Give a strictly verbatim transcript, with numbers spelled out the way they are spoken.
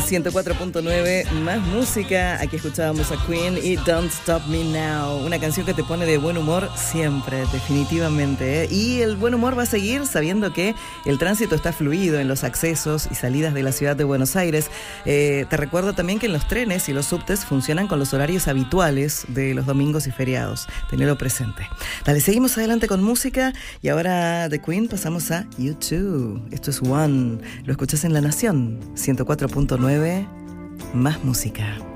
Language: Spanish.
ciento cuatro punto nueve, más música. Aquí escuchábamos a Queen y Don't Stop Me Now, una canción que te pone de buen humor siempre, definitivamente, ¿eh? Y el buen humor va a seguir sabiendo que el tránsito está fluido en los accesos y salidas de la ciudad de Buenos Aires. Eh, te recuerdo también que en los trenes y los subtes funcionan con los horarios habituales de los domingos y feriados. Tenelo presente. Dale, seguimos adelante con música y ahora de Queen pasamos a U dos. Esto es One. Lo escuchás en La Nación ciento cuatro punto nueve, más música.